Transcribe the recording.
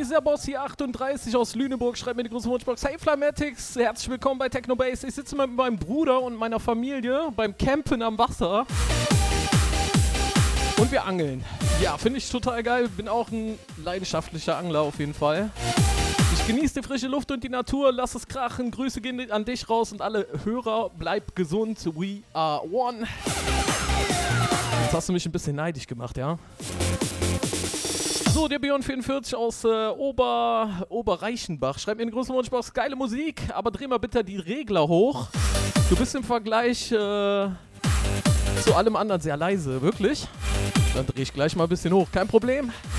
dieser Boss hier 38 aus Lüneburg schreibt mir die große Wunschbox. Hey Flamatics, herzlich willkommen bei Technobase. Ich sitze mit meinem Bruder und meiner Familie beim Campen am Wasser. Und wir angeln. Ja, finde ich total geil. Bin auch ein leidenschaftlicher Angler auf jeden Fall. Ich genieße die frische Luft und die Natur. Lass es krachen. Grüße gehen an dich raus und alle Hörer. Bleib gesund. We are one. Jetzt hast du mich ein bisschen neidisch gemacht, ja? So, der Björn44 aus Oberreichenbach schreibt mir in den großen Wunschbox, geile Musik, aber dreh mal bitte die Regler hoch. Du bist im Vergleich zu allem anderen sehr leise, wirklich? Dann drehe ich gleich mal ein bisschen hoch, kein Problem.